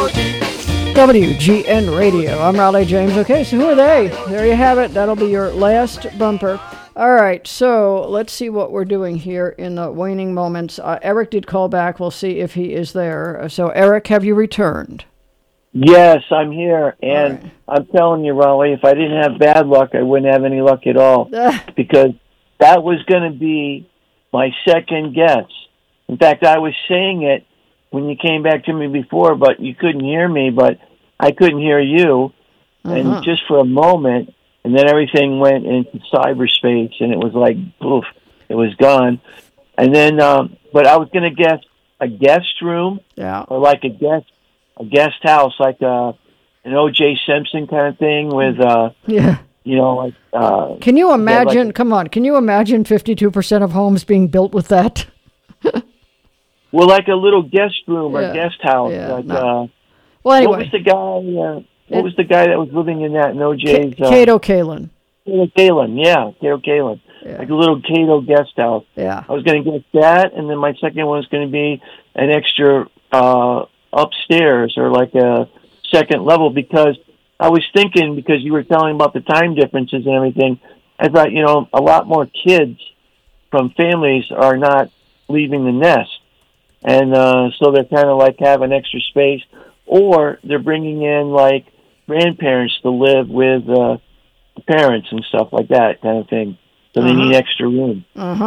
WGN Radio. I'm Raleigh James. Okay, so who are they? There you have it. That'll be your last bumper. All right, so let's see what we're doing here in the waning moments. Eric did call back. We'll see if he is there. So, Eric, have you returned? Yes, I'm here, and right. I'm telling you, Raleigh, if I didn't have bad luck, I wouldn't have any luck at all, because that was going to be my second guess. In fact, I was saying it when you came back to me before, but you couldn't hear me, but I couldn't hear you, and just for a moment, and then everything went into cyberspace, and it was like, poof, it was gone. And then, but I was going to guess a guest room, or like a guest house, like an O.J. Simpson kind of thing with, you know, like... can you imagine, like come on, can you imagine 52% of homes being built with that? Well, like a little guest room or guest house. Well, anyway. What was the guy that was living in that in O.J.'s... Cato Kalin. Cato Kalin. Yeah. Like a little Cato guest house. Yeah. I was going to guess that, and then my second one was going to be an extra... upstairs or like a second level, because I was thinking, because you were telling about the time differences and everything, I thought, you know, a lot more kids from families are not leaving the nest. And so they're kind of like having extra space, or they're bringing in like grandparents to live with the parents and stuff like that kind of thing. So they need extra room.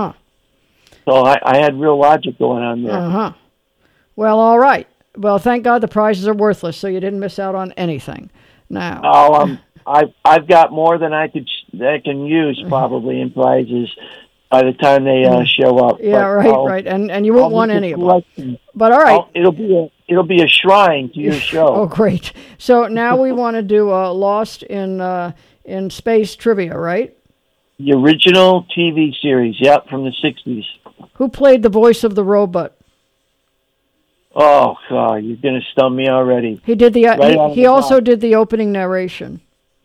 So I had real logic going on there. Well, all right. Well, thank God the prizes are worthless, so you didn't miss out on anything. Now, I've got more than I can use probably in prizes by the time they show up. Yeah, right, and you won't want any of them. But all right, it'll be a shrine to your show. Oh, great! So now we want to do Lost in Space trivia, right? The original TV series, from the 60s. Who played the voice of the robot? Oh God, you're going to stump me already. He did he also did the opening narration.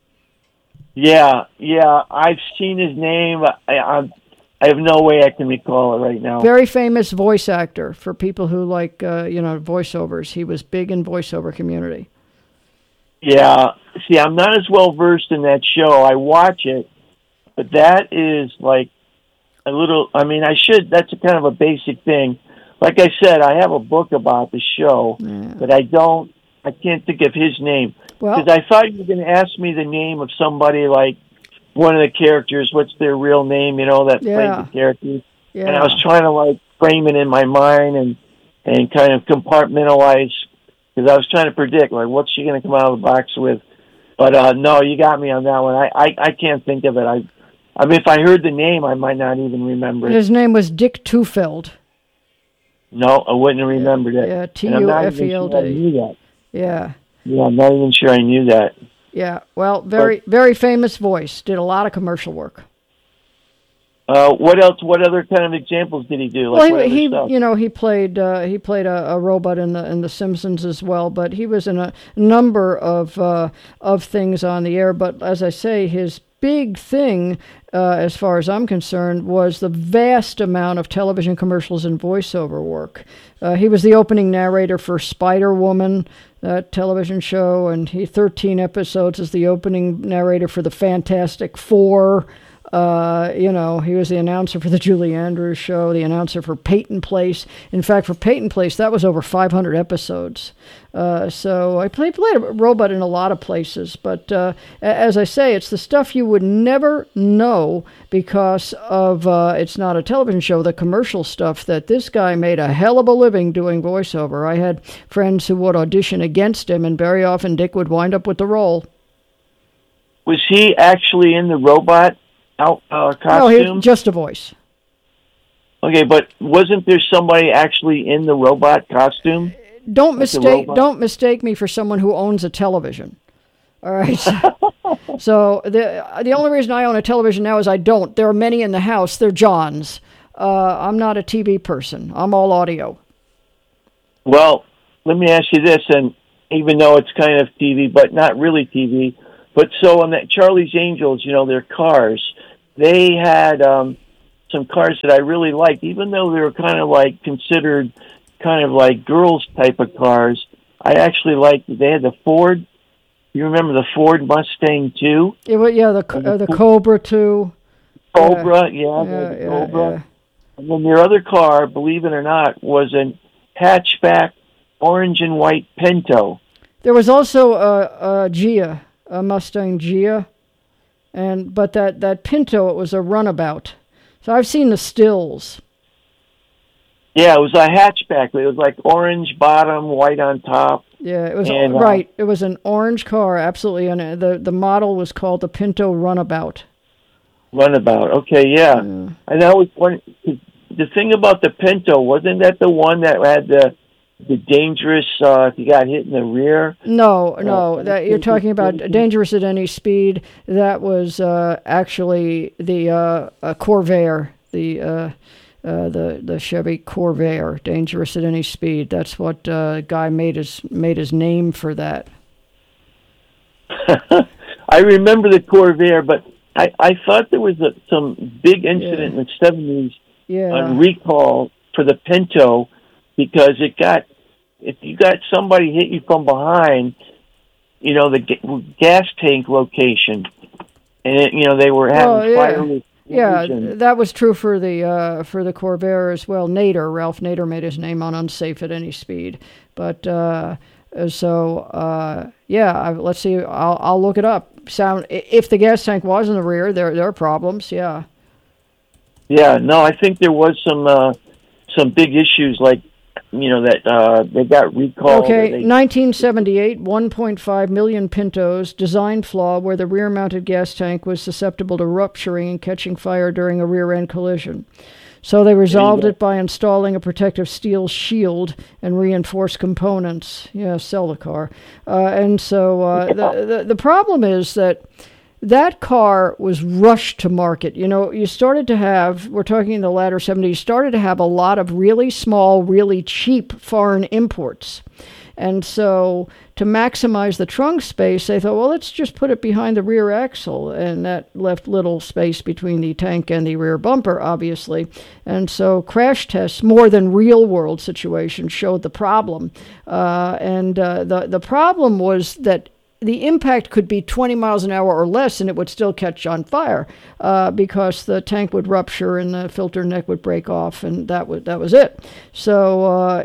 Yeah, I've seen his name. I have no way I can recall it right now. Very famous voice actor for people who like voiceovers. He was big in voiceover community. Yeah, see, I'm not as well versed in that show. I watch it, but that is like a little. I mean, I should. That's a kind of a basic thing. Like I said, I have a book about the show, but I can't think of his name. Because I thought you were going to ask me the name of somebody, like one of the characters, what's their real name, that played the characters. Yeah. And I was trying to, like, frame it in my mind and kind of compartmentalize, because I was trying to predict, like, what's she going to come out of the box with. But, no, you got me on that one. I can't think of it. I mean, if I heard the name, I might not even remember it. His name was Dick Tufeld. No, I wouldn't have remembered it. Yeah, Tufeld. I knew that. Yeah. Yeah, I'm not even sure I knew that. Yeah, well, very famous voice. Did a lot of commercial work. What else? What other kind of examples did he do? Like, well, he played a robot in the Simpsons as well. But he was in a number of things on the air. But as I say, his big thing, as far as I'm concerned, was the vast amount of television commercials and voiceover work. He was the opening narrator for Spider-Woman, that television show, and 13 episodes as the opening narrator for the Fantastic Four. He was the announcer for the Julie Andrews Show, the announcer for Peyton Place. In fact, for Peyton Place, that was over 500 episodes. So I played a robot in a lot of places. But as I say, it's the stuff you would never know because of it's not a television show, the commercial stuff that this guy made a hell of a living doing voiceover. I had friends who would audition against him, and very often Dick would wind up with the role. Was he actually in the robot costume? No, just a voice. Okay, but wasn't there somebody actually in the robot costume? Don't mistake me for someone who owns a television. All right. So the only reason I own a television now is I don't. There are many in the house. They're John's. I'm not a TV person. I'm all audio. Well, let me ask you this, and even though it's kind of TV, but not really TV, but so on that Charlie's Angels, their cars, they had some cars that I really liked, even though they were kind of like considered kind of like girls type of cars. I actually liked. They had the Ford. You remember the Ford Mustang too? The Cobra too. Cobra, the Cobra. Yeah. And then their other car, believe it or not, was a hatchback orange and white Pinto. There was also a Ghia, a Mustang Ghia, but that Pinto, it was a runabout. So I've seen the stills. Yeah, it was a hatchback. It was like orange bottom, white on top. Yeah, it was right. It was an orange car, absolutely, and the model was called the Pinto Runabout. Runabout. Okay, yeah. And that was one. The thing about the Pinto, wasn't that the one that had the dangerous? If you got hit in the rear. No. That you're talking about dangerous at any speed. That was actually the Corvair, the Chevy Corvair, dangerous at any speed. That's what guy made his name for that. I remember the Corvair, but I thought there was some big incident in the 70s on recall for the Pinto, because if you got somebody hit you from behind, the gas tank location, and they were having fire. Yeah, that was true for the Corvair as well. Ralph Nader made his name on unsafe at any speed. But let's see. I'll look it up. If the gas tank was in the rear, there are problems. Yeah. Yeah. No, I think there was some big issues like that they got recalled. Okay, 1978, 1.5 million Pintos, design flaw where the rear-mounted gas tank was susceptible to rupturing and catching fire during a rear-end collision. So they resolved it by installing a protective steel shield and reinforced components. Yeah, sell the car. The problem is that car was rushed to market. You started to have, we're talking in the latter 70s, started to have a lot of really small, really cheap foreign imports. And so to maximize the trunk space, they thought, well, let's just put it behind the rear axle. And that left little space between the tank and the rear bumper, obviously. And so crash tests, more than real-world situations, showed the problem. The problem was that the impact could be 20 miles an hour or less, and it would still catch on fire because the tank would rupture and the filter neck would break off, and that was it. So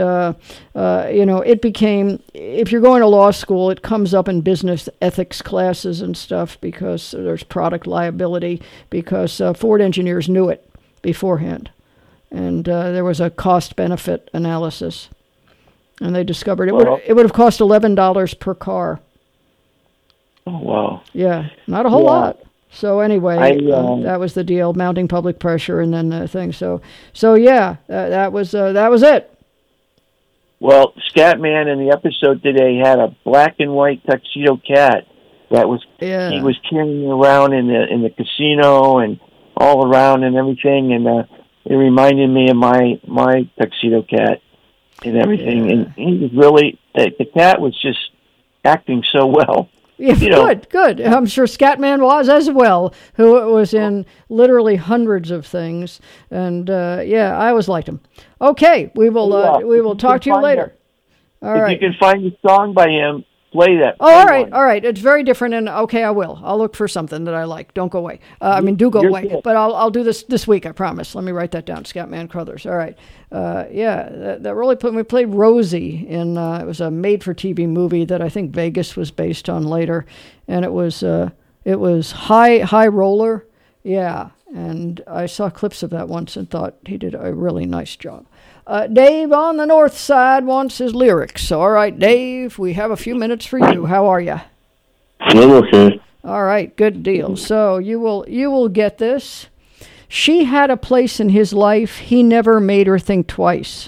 it became, if you're going to law school, it comes up in business ethics classes and stuff because there's product liability, because Ford engineers knew it beforehand, and there was a cost-benefit analysis, and they discovered it would have cost $11 per car. Oh, wow. Yeah, not a whole lot. So anyway, that was the deal, mounting public pressure and then the thing. So that was it. Well, Scatman in the episode today had a black and white tuxedo cat that he was carrying around in the casino and all around and everything, and it reminded me of my tuxedo cat and everything. Yeah. And he was really, the cat was just acting so well. Yeah, good. I'm sure Scatman was as well, who was in literally hundreds of things, and I always liked him. Okay, we will talk to you later. All right. If you can find a song by him, play that. Oh, all right. It's very different, and okay, I will. I'll look for something that I like. Don't go away. Do go away. Good. But I'll do this week, I promise. Let me write that down, Scatman Crothers. All right. That really we played Rosie in, it was a made-for-TV movie that I think Vegas was based on later, and it was High Roller. Yeah, and I saw clips of that once and thought he did a really nice job. Dave on the north side wants his lyrics. All right, Dave, we have a few minutes for you. How are you? I'm okay. All right, good deal. So you will get this. She had a place in his life. He never made her think twice.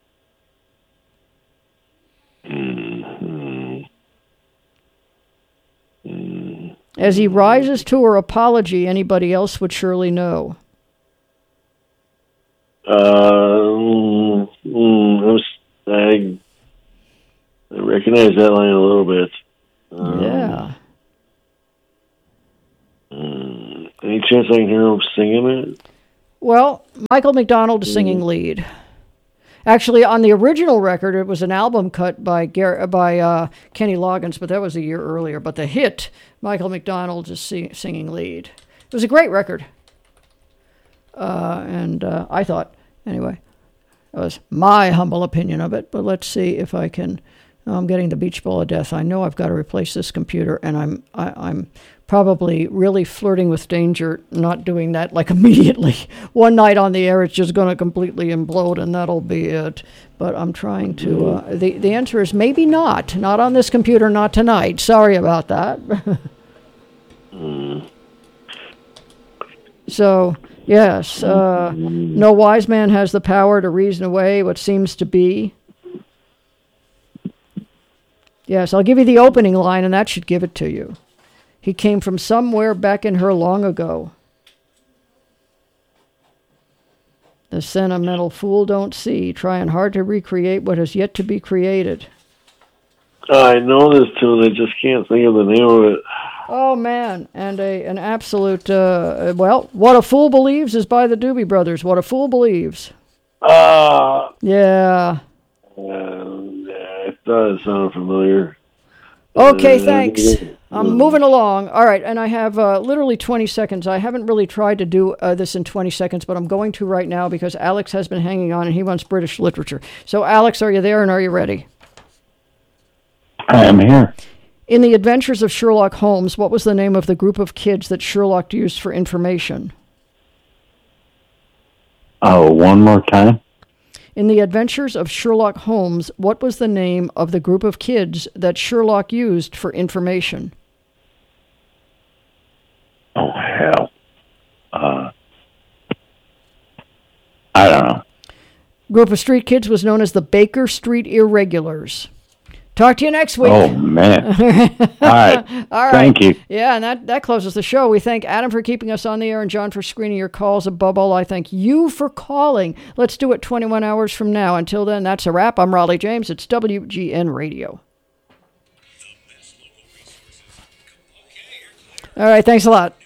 As he rises to her apology, anybody else would surely know. I recognize that line a little bit. Any chance I can hear him singing it? Well, Michael McDonald is singing lead. Actually, on the original record, it was an album cut by Kenny Loggins, but that was a year earlier. But the hit, Michael McDonald is singing lead. It was a great record. And I thought, anyway, that was my humble opinion of it. But let's see if I can. I'm getting the beach ball of death. I know I've got to replace this computer, and I'm probably really flirting with danger not doing that like immediately. One night on the air, it's just going to completely implode, and that'll be it. But I'm trying to. The answer is maybe not. Not on this computer, not tonight. Sorry about that. So, yes, no wise man has the power to reason away what seems to be. Yes, I'll give you the opening line, and that should give it to you. He came from somewhere back in her long ago. The sentimental fool don't see, trying hard to recreate what has yet to be created. I know this tune, I just can't think of the name of it. Oh, man, and an absolute, What a Fool Believes is by the Doobie Brothers. What a Fool Believes. Yeah. I thought it sounded familiar. Okay, thanks. I'm moving along. All right, and I have literally 20 seconds. I haven't really tried to do this in 20 seconds, but I'm going to right now because Alex has been hanging on and he wants British literature. So, Alex, are you there and are you ready? I am here. In The Adventures of Sherlock Holmes, what was the name of the group of kids that Sherlock used for information? Oh, one more time? In The Adventures of Sherlock Holmes, what was the name of the group of kids that Sherlock used for information? Oh, hell. I don't know. Group of street kids was known as the Baker Street Irregulars. Talk to you next week. Oh, man. All right. All right. Thank you. Yeah, and that closes the show. We thank Adam for keeping us on the air and John for screening your calls. Above all, I thank you for calling. Let's do it 21 hours from now. Until then, that's a wrap. I'm Raleigh James. It's WGN Radio. All right. Thanks a lot.